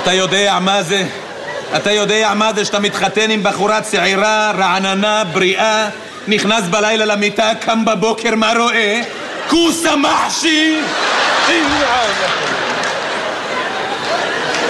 אתה יודע מה זה? אתה יודע מה זה שאתה מתחתן עם בחורה צעירה, רעננה, בריאה, נכנס בלילה למיטה, קם בבוקר, מה רואה? כוס המחשי!